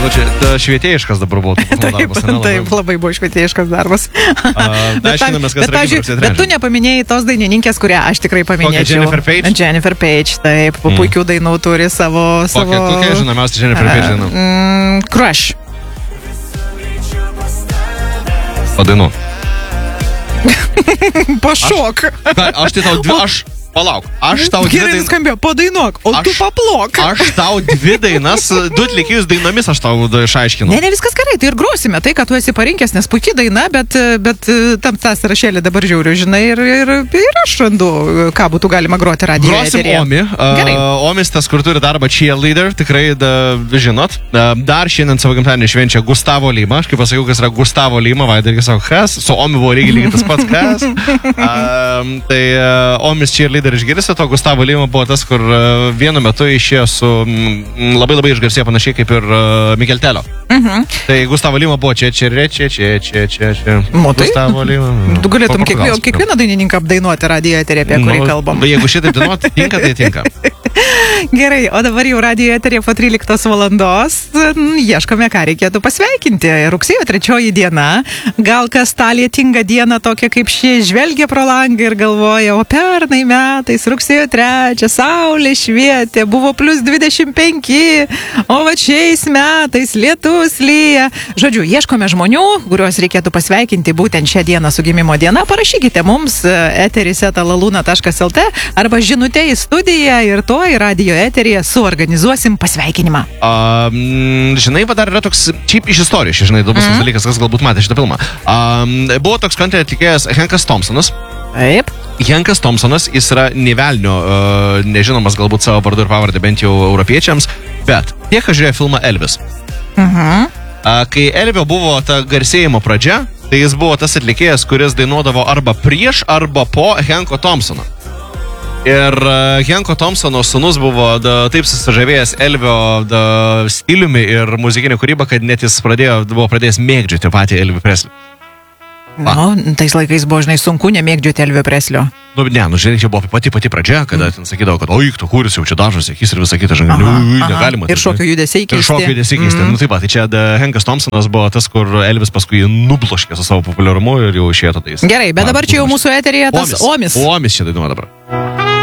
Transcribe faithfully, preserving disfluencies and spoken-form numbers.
Nu, čia švietėjiškas dabar buvo. Taip, taip, labai buvo švietėjiškas darbas. Aiškinamės, kas yra rugsėjo trečią. Bet tu nepaminėjai tos dainininkės, kurią aš tikrai paminėčiau. Jennifer Page? Jennifer Page, taip, po puikių dainų turi savo... Kokia, kokia žinomiausia Jennifer Page dainų? Mm, Crush. O dainų? Pašok. Aš tai tau dvi... Aš... Palauk, aš tau dvi dainas... Gerai nuskambėjo, padainuok, o aš, tu paplok. Aš tau dvi dainas, du atlikėjus dainomis aš tau išaiškinu. Ne, ne, viskas gerai, tai ir grosime tai, kad tu esi parinkęs, nes puikiai daina, bet, bet tam tas rašėlį dabar žiūriu, žinai, ir, ir, ir aš randu, ką būtų galima groti radijo eteryje. Grosim Omi. Uh, Omis tas, kur turi darbą cheerleader, tikrai da, žinot. Uh, dar šiandien savo gimtadienį švenčia Gustavo Lima. Aš kaip pasakiau, kas yra Gustavo Lima, Vaida irgi sako, kas? Su Omi buvo lygiai tas pats, kas? Uh, tai uh, Omis cheerleader ir išgirsti, to Gustavo Lima buvo tas, kur uh, vienu metu išėjo su mm, labai labai išgarsėjo panašiai kaip ir uh, Mikel Telio. Uh-huh. Tai Gustavo Lima buvo čia, čia, čia, čia, čia, čia, čia. Motai? Gustavo Lima. Tu galėtum kiekvieną, kiekvieną dainininką apdainuoti radijo eterį, apie kurį kalbam. Jeigu šitaip dainuoti, tinka, tai tinka. Gerai, o dabar jau radijo eterė po tryliktos valandos. Ieškome, ką reikėtų pasveikinti. Rugsėjo trečioji diena. Gal kas tą lietingą dieną tokia kaip ši žvelgia pro langą ir galvoja, o pernai metais rugsėjo trečią saulė švietė, buvo plus dvidešimt penki, o va šiais metais lietus lyja. Žodžiu, ieškome žmonių, kuriuos reikėtų pasveikinti būtent šią dieną su gimimo diena. Parašykite mums eteris eta laluna taškas lt arba žinutę į studiją ir to į radijo eteryje suorganizuosim pasveikinimą. Um, žinai, va dar yra toks, šiaip iš istorijos, žinai, įdomus mm. dalykas, kas galbūt matė šitą filmą. Um, buvo toks country atlikėjas Henkas Thompsonas. Taip. Henkas Thompsonas, jis yra nevelnio, uh, nežinomas galbūt savo vardu ir pavardę bent jau europiečiams, bet tie, kas žiūrėjo filmą Elvis. Mhm. Uh, kai Elvio buvo ta garsėjimo pradžia, tai jis buvo tas atlikėjas, kuris dainuodavo arba prieš, arba po Henko Thompsono. Ir uh, Henko Thompsono sūnus buvo da, taip susižavėjęs Elvio da, stiliumi ir muzikinė kūryba, kad net jis pradėjo, buvo pradėjęs mėgdžioti patį Elvį Preslį. Nu, tais laikais buvo, žinai, sunku nemėgdžioti Elvio Preslio. Nu, ne, nu, žiūrėk, čia buvo pati pati pradžia, kada ten sakydavo, kad oi, tu kūris jau čia dažosi, akis ir visą kitą, žinai, nu, negalima. Ir šokio judesiai keisti. Ir šokio judesiai keisti. Mm. Nu, taip pat, tai čia da, Henkas Thompsonas buvo tas, kur Elvis paskui nubloškė su savo populiarumu ir jau išėjo tada jis. Gerai, bet dabar čia jau mūsų eteryje tas Omis. Omis čia dainuoja dabar.